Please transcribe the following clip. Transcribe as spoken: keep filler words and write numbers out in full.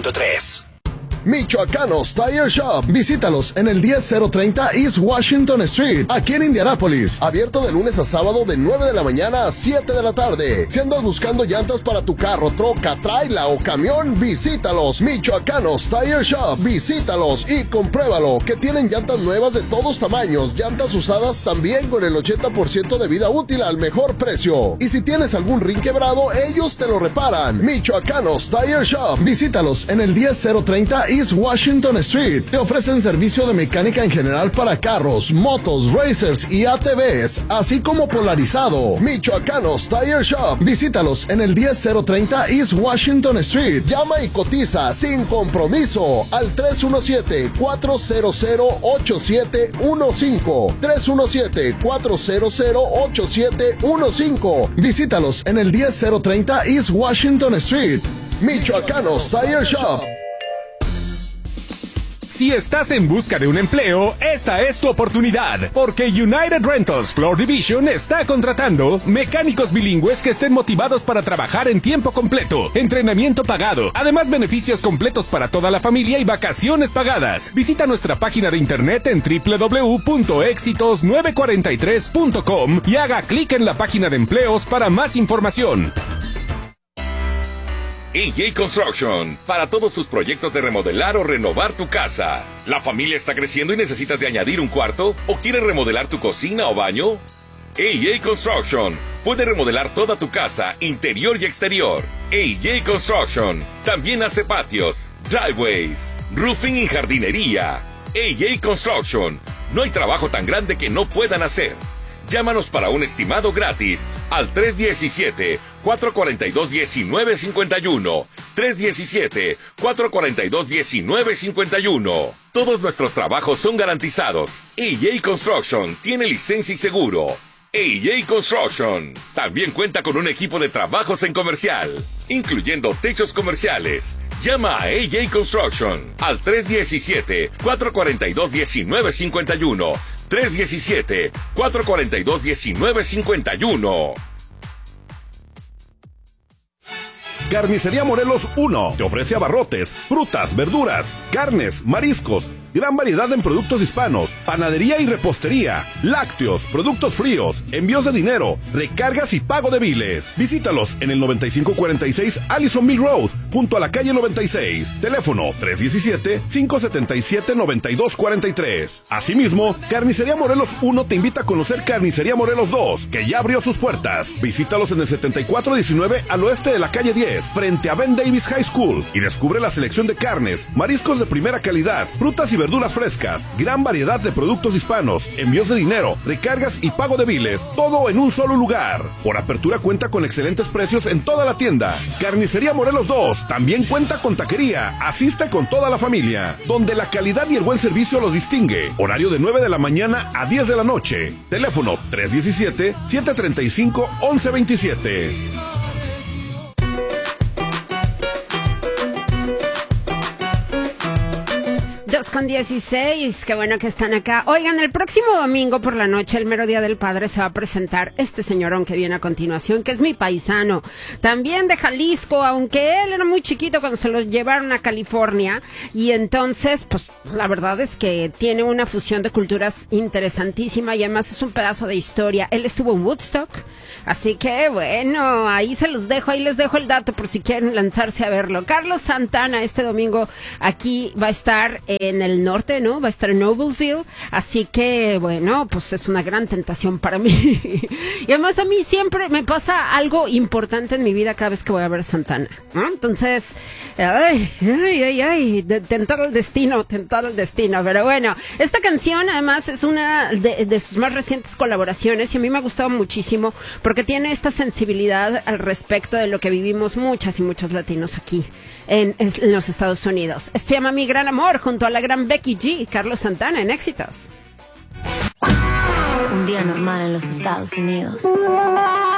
punto tres. Michoacanos Tire Shop. Visítalos en el diez mil treinta East Washington Street, aquí en Indianápolis. Abierto de lunes a sábado de nueve de la mañana a siete de la tarde. Si andas buscando llantas para tu carro, troca, traila o camión, visítalos. Michoacanos Tire Shop. Visítalos y compruébalo, que tienen llantas nuevas de todos tamaños, llantas usadas también con el ochenta por ciento de vida útil al mejor precio. Y si tienes algún rin quebrado, ellos te lo reparan. Michoacanos Tire Shop. Visítalos en el diez mil treinta East Washington Street. Te ofrecen servicio de mecánica en general para carros, motos, racers y A T Vs, así como polarizado. Michoacanos Tire Shop. Visítalos en el diez mil treinta East Washington Street. Llama y cotiza sin compromiso al tres uno siete, cuatro cero cero, ocho siete uno cinco. tres uno siete, cuatro cero cero, ocho siete uno cinco. Visítalos en el diez mil treinta East Washington Street. Michoacanos Tire Shop. Si estás en busca de un empleo, esta es tu oportunidad, porque United Rentals Floor Division está contratando mecánicos bilingües que estén motivados para trabajar en tiempo completo, entrenamiento pagado, además beneficios completos para toda la familia y vacaciones pagadas. Visita nuestra página de internet en doble u doble u doble u punto éxitos nueve cuarenta y tres punto com y haga clic en la página de empleos para más información. A J Construction, para todos tus proyectos de remodelar o renovar tu casa. ¿La familia está creciendo y necesitas de añadir un cuarto? ¿O quieres remodelar tu cocina o baño? A J Construction puede remodelar toda tu casa, interior y exterior. A J Construction también hace patios, driveways, roofing y jardinería. A J Construction, no hay trabajo tan grande que no puedan hacer. Llámanos para un estimado gratis al tres uno siete, cuatro cuatro dos, uno nueve cinco uno. tres uno siete, cuatro cuatro dos, uno nueve cinco uno. Todos nuestros trabajos son garantizados. A J Construction tiene licencia y seguro. A J Construction también cuenta con un equipo de trabajos en comercial, incluyendo techos comerciales. Llama a A J Construction al tres uno siete, cuatro cuatro dos, uno nueve cinco uno. tres uno siete, cuatro cuatro dos, uno nueve cinco uno. Carnicería Morelos uno te ofrece abarrotes, frutas, verduras, carnes, mariscos, gran variedad en productos hispanos, panadería y repostería, lácteos, productos fríos, envíos de dinero, recargas y pago de biles. Visítalos en el noventa y cinco cuarenta y seis Allison Mill Road, junto a la calle noventa y seis. Teléfono tres uno siete, cinco siete siete, nueve dos cuatro tres. Asimismo, Carnicería Morelos uno te invita a conocer Carnicería Morelos dos, que ya abrió sus puertas. Visítalos en el setenta y cuatro diecinueve al oeste de la calle diez, frente a Ben Davis High School, y descubre la selección de carnes, mariscos de primera calidad, frutas y verduras frescas, gran variedad de productos hispanos, envíos de dinero, recargas y pago de biles, todo en un solo lugar. Por apertura cuenta con excelentes precios en toda la tienda. Carnicería Morelos dos también cuenta con taquería. Asiste con toda la familia, donde la calidad y el buen servicio los distingue. Horario de nueve de la mañana a diez de la noche. Teléfono tres uno siete, siete tres cinco, once veintisiete. dos con dieciséis, qué bueno que están acá. Oigan, el próximo domingo por la noche, el mero día del padre, se va a presentar este señorón que viene a continuación, que es mi paisano, también de Jalisco, aunque él era muy chiquito cuando se lo llevaron a California, y entonces, pues, la verdad es que tiene una fusión de culturas interesantísima, y además es un pedazo de historia. Él estuvo en Woodstock, así que, bueno, ahí se los dejo, ahí les dejo el dato por si quieren lanzarse a verlo. Carlos Santana, este domingo aquí va a estar en el norte, ¿no? Va a estar en Noblesville, así que, bueno, pues es una gran tentación para mí. Y además a mí siempre me pasa algo importante en mi vida cada vez que voy a ver a Santana, ¿no? Entonces, ay, ay, ay, ay, de, tentar el destino, tentar el destino. Pero bueno, esta canción además es una de, de sus más recientes colaboraciones y a mí me ha gustado muchísimo porque tiene esta sensibilidad al respecto de lo que vivimos muchas y muchos latinos aquí en, en los Estados Unidos. Esto se llama Mi Gran Amor, junto a la gran Becky G y Carlos Santana en Éxitos. Un día normal en los Estados Unidos.